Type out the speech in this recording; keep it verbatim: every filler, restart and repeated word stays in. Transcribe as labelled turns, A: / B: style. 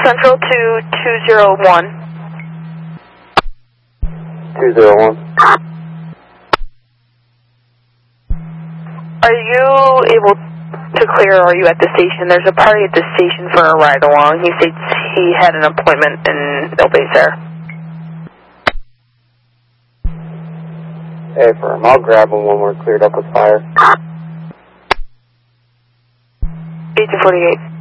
A: Central to two zero one.
B: two zero one.
A: Are you able to clear, or are you at the station? There's a party at the station for a ride-along. He states he had an appointment and nobody's there.
B: Hey, firm, I'll grab him when we're cleared up with fire.
A: eight two forty-eight.